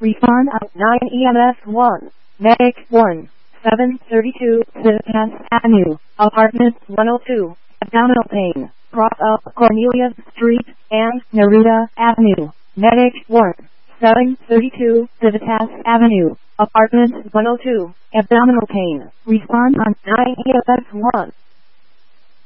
Respond on 9 EMS 1. Medic 1. 732 Civitas Avenue, Apartment 102, abdominal pain, cross up Cornelia Street and Neruda Avenue. Medic 1. 732 Civitas Avenue, Apartment 102, abdominal pain. Respond on 9 EMS 1.